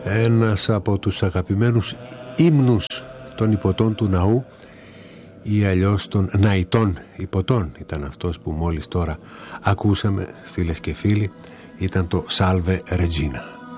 Ένας από τους αγαπημένους ύμνους των υποτών του ναού, ή αλλιώς των ναητών υποτών, ήταν αυτός που μόλις τώρα ακούσαμε, φίλες και φίλοι, ήταν το Salve Regina.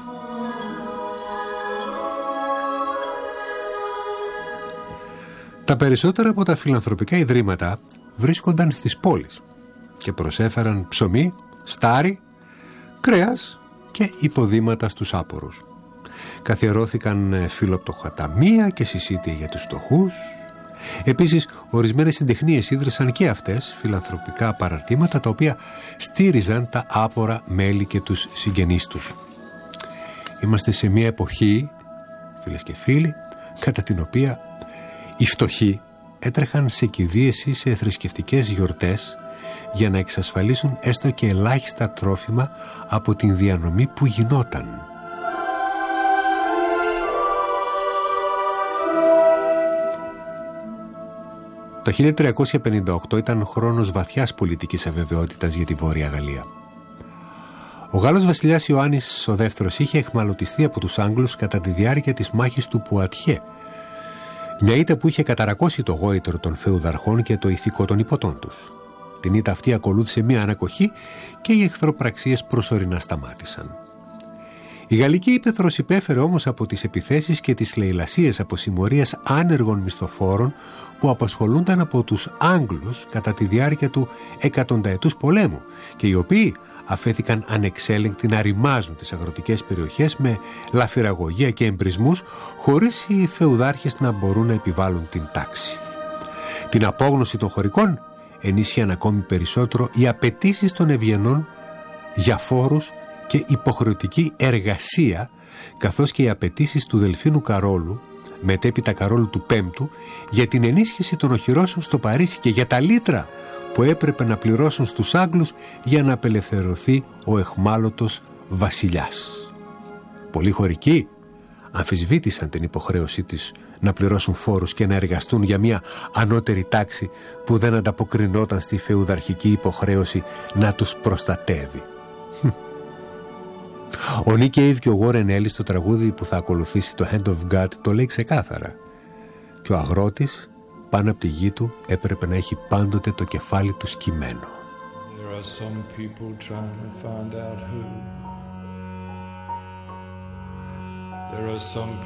Τα περισσότερα από τα φιλανθρωπικά ιδρύματα βρίσκονταν στις πόλεις και προσέφεραν ψωμί, στάρι, κρέας και υποδήματα στους άπορους. Καθιερώθηκαν φιλοπτωχοταμεία και συσίτια για τους φτωχούς. Επίσης, ορισμένες συντεχνίες ίδρυσαν και αυτές φιλανθρωπικά παραρτήματα, τα οποία στήριζαν τα άπορα μέλη και τους συγγενείς τους. Είμαστε σε μια εποχή, φίλες και φίλοι, κατά την οποία οι φτωχοί έτρεχαν σε κηδείες ή σε θρησκευτικές γιορτές για να εξασφαλίσουν έστω και ελάχιστα τρόφιμα από την διανομή που γινόταν. Το 1358 ήταν χρόνος βαθιάς πολιτικής αβεβαιότητας για τη Βόρεια Γαλλία. Ο Γάλλος βασιλιάς Ιωάννης ο δεύτερος είχε εχμαλωτιστεί από τους Άγγλους κατά τη διάρκεια της μάχης του Πουατιέ, μια ήττα που είχε καταρακώσει το γόητρο των φεουδαρχών και το ηθικό των υποτών τους. Την ήττα αυτή ακολούθησε μια ανακοχή και οι εχθροπραξίες προσωρινά σταμάτησαν. Η Γαλλική ύπαιθρος υπέφερε όμως από τις επιθέσεις και τις λαιλασίες από συμμορίες άνεργων μισθοφόρων που απασχολούνταν από τους Άγγλους κατά τη διάρκεια του εκατονταετούς πολέμου και οι οποίοι αφέθηκαν ανεξέλεγκτοι να ρημάζουν τις αγροτικές περιοχές με λαφυραγωγία και εμπρισμούς, χωρίς οι φεουδάρχες να μπορούν να επιβάλλουν την τάξη. Την απόγνωση των χωρικών ενίσχυαν ακόμη περισσότερο οι απαιτήσεις των ευγενών για φόρους και υποχρεωτική εργασία, καθώς και οι απαιτήσεις του Δελφίνου Καρόλου, μετέπειτα Καρόλου του Πέμπτου, για την ενίσχυση των οχυρώσεων στο Παρίσι και για τα λίτρα που έπρεπε να πληρώσουν στους Άγγλους για να απελευθερωθεί ο εχμάλωτος βασιλιάς. Πολλοί χωρικοί αμφισβήτησαν την υποχρέωσή της να πληρώσουν φόρους και να εργαστούν για μια ανώτερη τάξη που δεν ανταποκρινόταν στη φεουδαρχική υποχρέωση να τους προστατεύει. Ο Νίκ Κέιβ και ο Γόρεν Έλλης στο τραγούδι που θα ακολουθήσει, το Hand of God, το λέει ξεκάθαρα. Και ο αγρότης πάνω από τη γη του έπρεπε να έχει πάντοτε το κεφάλι του σκυμμένο. There are some people trying to find out who. There are some